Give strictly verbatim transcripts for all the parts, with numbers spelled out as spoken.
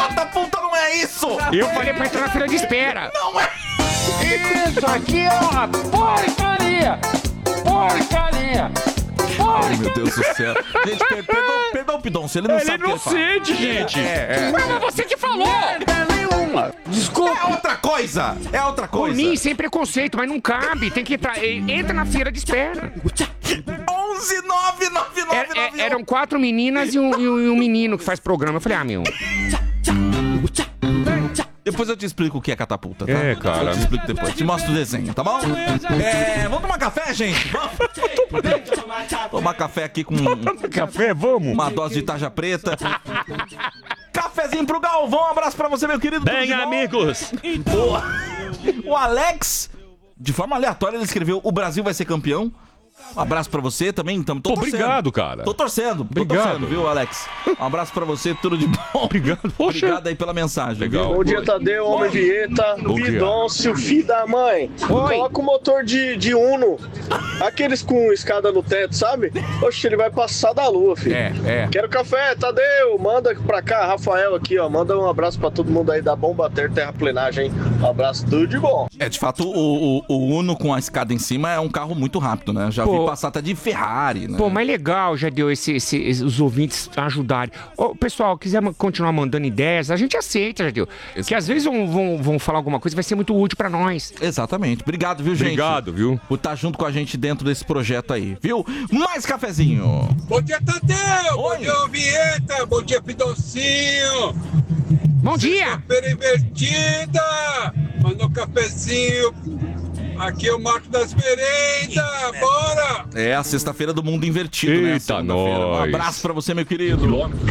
catapulta não é isso! Eu falei pra entrar na fila de espera. Não é! Isso aqui é uma porcaria! Porcaria! Ai, meu Deus do céu. Gente, per perdoa, perdoa o Pidoncio, ele não Ele é sabe o que ele fala. inocente, gente. É, é. Mas é você que falou. Nenhuma! Desculpa! É outra coisa! É outra Por coisa! mim, sem preconceito, mas não cabe. Tem que entrar. Entra na fila de espera. onze nove nove nove Era- nove é- eram quatro meninas e um, e um- e um menino que faz programa. Eu falei, ah, meu. Depois eu te explico o que é catapulta, tá? É, cara. Eu te explico depois. Te mostro o desenho, tá bom? É, vamos tomar café, gente? Vamos tomar café aqui com Café, vamos. uma dose de tarja preta. Cafezinho pro Galvão, um abraço pra você, meu querido. Tudo Bem, de bom? amigos. O Alex, de forma aleatória, ele escreveu: o Brasil vai ser campeão. Um abraço pra você também. Tamo, tô torcendo. Obrigado, cara. Tô torcendo. Tô Obrigado. torcendo, viu, Alex? Um abraço pra você, tudo de bom. Obrigado. Poxa. Obrigado aí pela mensagem. Legal. Viu? Bom dia, Tadeu, Homem Vieta, Bom dia. Pidoncio, filho da mãe. Coloca o motor de, de Uno, aqueles com escada no teto, sabe? Oxe, ele vai passar da lua, filho. É, é. Quero café, Tadeu, manda pra cá, Rafael aqui, ó, manda um abraço pra todo mundo aí da Bomba Ter Terraplenagem, hein? Um abraço, tudo de bom. É, de fato, o, o, o Uno com a escada em cima é um carro muito rápido, né? Já Pô. vi passar até de Ferrari, né? Pô, mas legal, já deu esse, esse- esse- os ouvintes ajudarem. Ô, pessoal, quiser ma- continuar mandando ideias, a gente aceita, já deu. Que às vezes vão, vão, vão falar alguma coisa, vai ser muito útil pra nós. Exatamente. Obrigado, viu, gente? Obrigado, viu? Por estar junto com a gente dentro desse projeto aí, viu? Mais cafezinho. Bom dia, Tadeu! Oi. Bom dia, Vieta! Bom dia, Pidoncinho! Bom dia! Feira invertida! Mandou um cafezinho. Aqui é o Marco das Merendas! Bora! É a sexta-feira do mundo invertido, né? Eita, Segunda-feira. Um nós. abraço pra você, meu querido.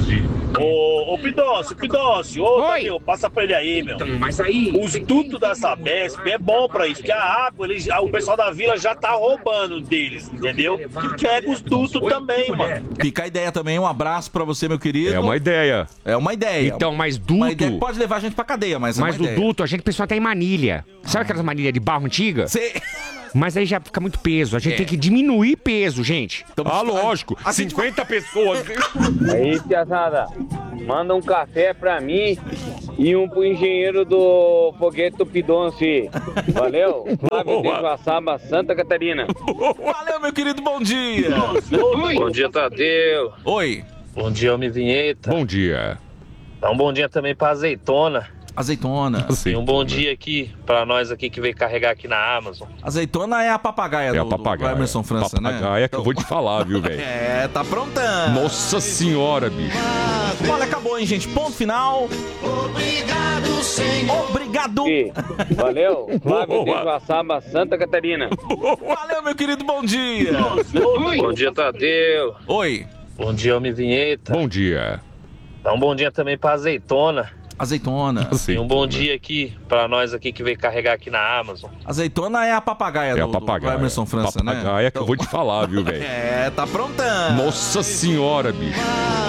Ô, ô Pidócio, Pidócio, ô Oi. Tadeu, passa pra ele aí, meu. Mas aí... Os dutos da Sabesp é bom pra isso, porque a água, eles, o pessoal da vila já tá roubando deles, entendeu? Que pega os dutos também, mano. Fica a ideia também, um abraço pra você, meu querido. É uma ideia. É uma ideia. Então, mas Uma ideia que duto... pode levar a gente pra cadeia, mas é Mas uma o ideia. duto, a gente pensou até em manilha. Sabe aquelas manilhas de barro antiga? Cê... Mas aí já fica muito peso. A gente É. tem que diminuir peso, gente. Ah, lógico. a gente cinquenta pessoas. Aí, piazada, manda um café pra mim e um pro engenheiro do foguete do Pidoncio. Valeu? Flávio de Joaçaba, Santa Catarina. Valeu, meu querido, bom dia. Bom dia, Tadeu. Oi. Bom dia, homem vinheta. Bom dia. Dá um bom dia também pra azeitona. Azeitona. E um bom dia aqui pra nós aqui que veio carregar aqui na Amazon. Azeitona é a papagaia É do, a papagaia. do Emerson França, né? Papagaia que eu vou te falar, viu, velho? É, tá aprontando. Nossa senhora, bicho. Olha, acabou, hein, gente? Ponto final. Obrigado, Senhor. Obrigado. E, valeu? Flávio de Boa. Joaçaba, Santa Catarina. Valeu, meu querido, bom dia. Bom dia, Tadeu. Oi. Bom dia, homem vinheta. Bom dia. Dá um bom dia também pra azeitona. Azeitona. E um bom dia aqui pra nós aqui que veio carregar aqui na Amazon. Azeitona é a papagaia É a do, papagaia. do Emerson França, né? Papagaia que eu vou te falar, viu, velho? É, tá aprontando. Nossa senhora, bicho.